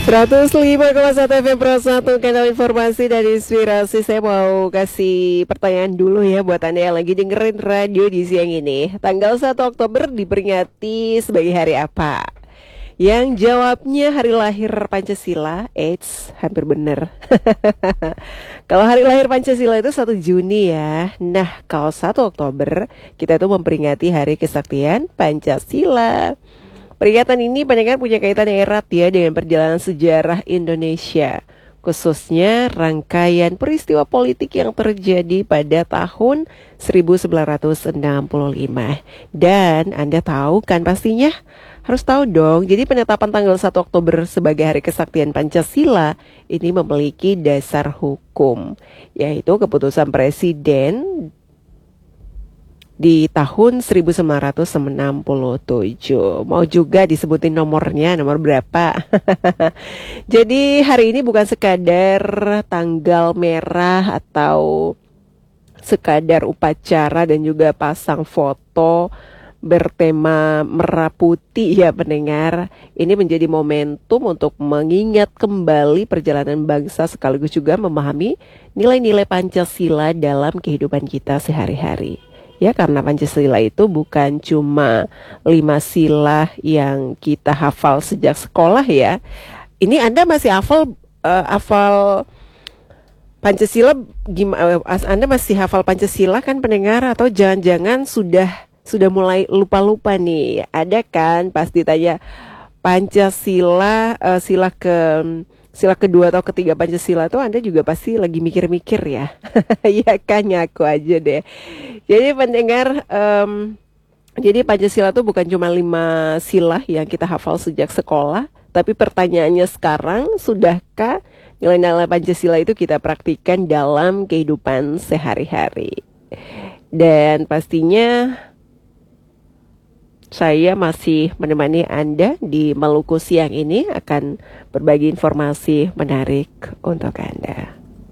105,1 FM Pro 1 kanal informasi dari Inspirasi. Saya mau kasih pertanyaan dulu ya buat Anda yang lagi dengerin radio di siang ini. Tanggal 1 Oktober diperingati sebagai hari apa? Yang jawabnya hari lahir Pancasila. Eits, hampir bener. Kalau hari lahir Pancasila itu 1 Juni ya. Nah, kalau 1 Oktober kita itu memperingati hari kesaktian Pancasila. Peringatan ini pendengar punya kaitan yang erat ya dengan perjalanan sejarah Indonesia, khususnya rangkaian peristiwa politik yang terjadi pada tahun 1945. Dan Anda tahu kan pastinya? Harus tahu dong, jadi penetapan tanggal 1 Oktober sebagai Hari Kesaktian Pancasila ini memiliki dasar hukum, yaitu keputusan Presiden di tahun 1967. Mau juga disebutin nomornya, nomor berapa? Jadi hari ini bukan sekadar tanggal merah atau sekadar upacara dan juga pasang foto bertema merah putih ya pendengar. Ini menjadi momentum untuk mengingat kembali perjalanan bangsa sekaligus juga memahami nilai-nilai Pancasila dalam kehidupan kita sehari-hari. Ya, karena Pancasila itu bukan cuma 5 sila yang kita hafal sejak sekolah ya. Ini Anda masih hafal Pancasila gimana? Anda masih hafal Pancasila kan pendengar, atau jangan-jangan sudah mulai lupa-lupa nih? Ada kan pasti tanya Pancasila, sila kedua atau ketiga Pancasila tuh Anda juga pasti lagi mikir-mikir ya. Ya kan, ngaku aja deh. Jadi pendengar, jadi Pancasila tuh bukan cuma 5 sila yang kita hafal sejak sekolah, tapi pertanyaannya sekarang, sudahkah nilai-nilai Pancasila itu kita praktikkan dalam kehidupan sehari-hari? Dan pastinya saya masih menemani Anda di Maluku siang ini, akan berbagi informasi menarik untuk Anda.